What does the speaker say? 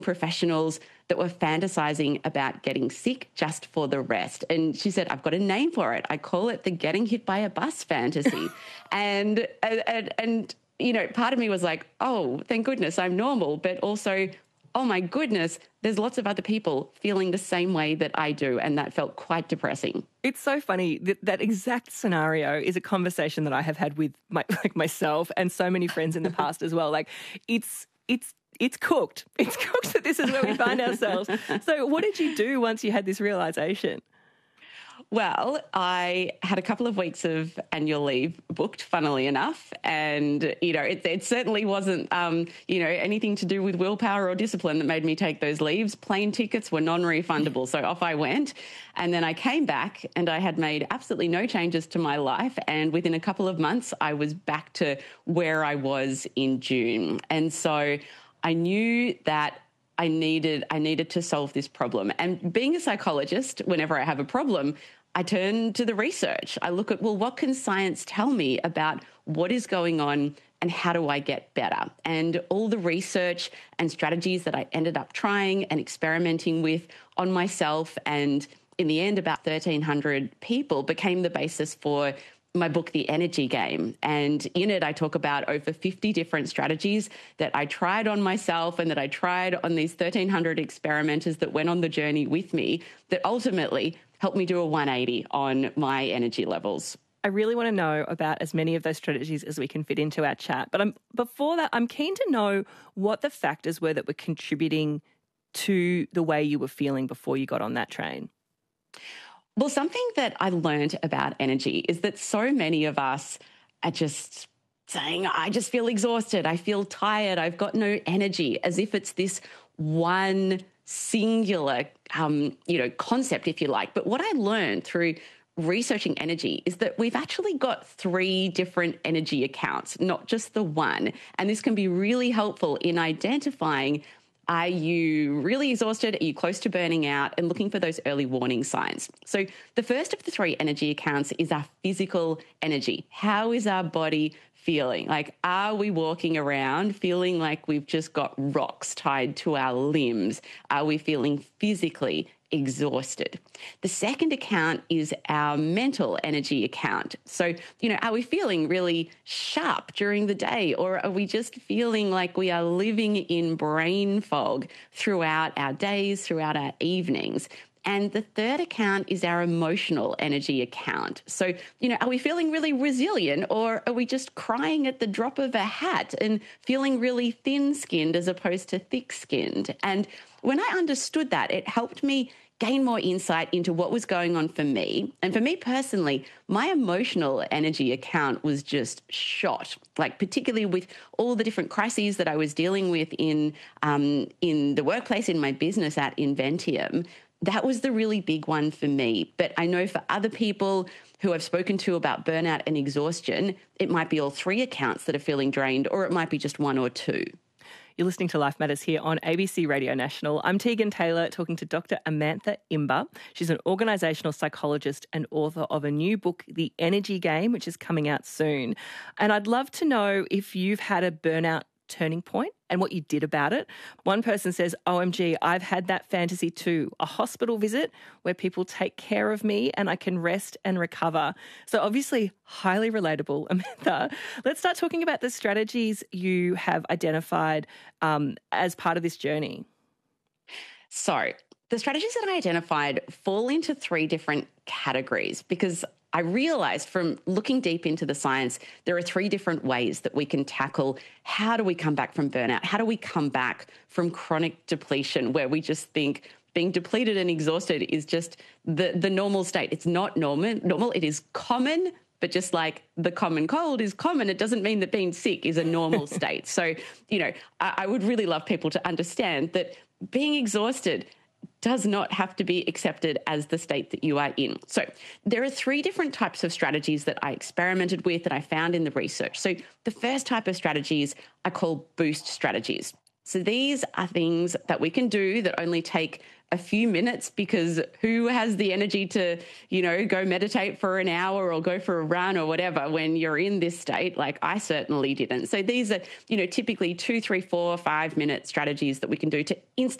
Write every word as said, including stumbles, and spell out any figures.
professionals that were fantasizing about getting sick just for the rest. And she said, I've got a name for it. I call it the getting hit by a bus fantasy. and, and, and, you know, part of me was like, oh, thank goodness I'm normal. But also, oh my goodness, there's lots of other people feeling the same way that I do. And that felt quite depressing. It's so funny that that exact scenario is a conversation that I have had with my, like myself and so many friends in the past as well. Like it's, it's, It's cooked. It's cooked that this is where we find ourselves. So what did you do once you had this realisation? Well, I had a couple of weeks of annual leave booked, funnily enough. And, you know, it, it certainly wasn't, um, you know, anything to do with willpower or discipline that made me take those leaves. Plane tickets were non-refundable. So off I went. And then I came back and I had made absolutely no changes to my life. And within a couple of months, I was back to where I was in June. And so I knew that I needed I needed to solve this problem. And being a psychologist, whenever I have a problem, I turn to the research. I look at, well, what can science tell me about what is going on and how do I get better? And all the research and strategies that I ended up trying and experimenting with on myself, and in the end, about thirteen hundred people, became the basis for my book, The Energy Game. And in it, I talk about over fifty different strategies that I tried on myself and that I tried on these thirteen hundred experimenters that went on the journey with me that ultimately helped me do a one eighty on my energy levels. I really want to know about as many of those strategies as we can fit into our chat. But I'm, before that, I'm keen to know what the factors were that were contributing to the way you were feeling before you got on that train. Well, something that I learned about energy is that so many of us are just saying, I just feel exhausted, I feel tired, I've got no energy, as if it's this one singular, um, you know, concept, if you like. But what I learned through researching energy is that we've actually got three different energy accounts, not just the one. And this can be really helpful in identifying, are you really exhausted? Are you close to burning out? And looking for those early warning signs. So the first of the three energy accounts is our physical energy. How is our body feeling? Like, are we walking around feeling like we've just got rocks tied to our limbs? Are we feeling physically exhausted? The second account is our mental energy account. So, you know, are we feeling really sharp during the day, or are we just feeling like we are living in brain fog throughout our days, throughout our evenings? And the third account is our emotional energy account. So, you know, are we feeling really resilient, or are we just crying at the drop of a hat and feeling really thin-skinned as opposed to thick-skinned? And when I understood that, it helped me gain more insight into what was going on for me. And for me personally, my emotional energy account was just shot, like particularly with all the different crises that I was dealing with in, um, in the workplace, in my business at Inventium. That was the really big one for me. But I know for other people who I've spoken to about burnout and exhaustion, it might be all three accounts that are feeling drained, or it might be just one or two. You're listening to Life Matters here on A B C Radio National. I'm Tegan Taylor, talking to Doctor Amantha Imber. She's an organisational psychologist and author of a new book, The Energy Game, which is coming out soon. And I'd love to know if you've had a burnout turning point and what you did about it. One person says, O M G, I've had that fantasy too. A hospital visit where people take care of me and I can rest and recover. So obviously highly relatable. Amantha, let's start talking about the strategies you have identified um, as part of this journey. So the strategies that I identified fall into three different categories, because I realised from looking deep into the science, there are three different ways that we can tackle how do we come back from burnout? How do we come back from chronic depletion, where we just think being depleted and exhausted is just the, the normal state? It's not normal. Normal. It is common, but just like the common cold is common, it doesn't mean that being sick is a normal state. So, you know, I, I would really love people to understand that being exhausted does not have to be accepted as the state that you are in. So there are three different types of strategies that I experimented with that I found in the research. So the first type of strategies I call boost strategies. So these are things that we can do that only take a few minutes, because who has the energy to, you know, go meditate for an hour or go for a run or whatever when you're in this state? Like, I certainly didn't. So these are, you know, typically two, three, four, five minute strategies that we can do to instantly